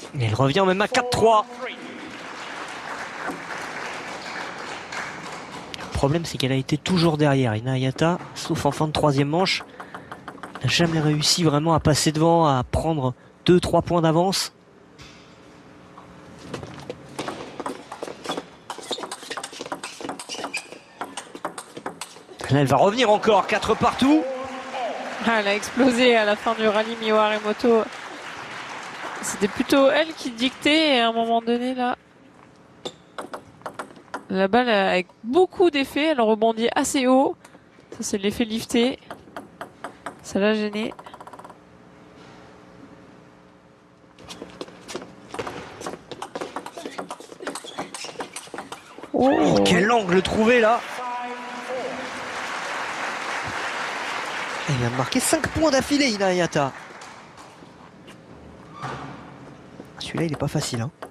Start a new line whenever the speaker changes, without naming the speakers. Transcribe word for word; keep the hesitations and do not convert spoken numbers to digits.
Et elle revient même à quatre trois. Le problème, c'est qu'elle a été toujours derrière, Ina Hayata, sauf en fin de troisième manche. Elle n'a jamais réussi vraiment à passer devant, à prendre deux trois points d'avance. Là, elle va revenir encore, quatre partout.
Ah, elle a explosé à la fin du rallye Miho Harimoto. C'était plutôt elle qui dictait et à un moment donné là, la balle avec beaucoup d'effets, elle rebondit assez haut. Ça c'est l'effet lifté. Ça l'a gêné.
Oh, oh, quel angle trouvé là! Elle vient de marquer cinq points d'affilée, Ina Hayata. Celui-là, il n'est pas facile, hein.